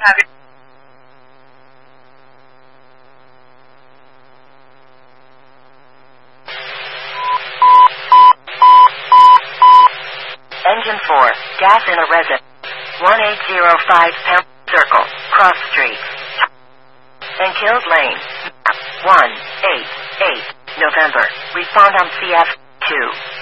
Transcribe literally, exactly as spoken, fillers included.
Have Engine four, gas in a residence. one eight zero five Pem Circle, Cross Street. And Killed Lane. one eight eight, November. Respond on C F two.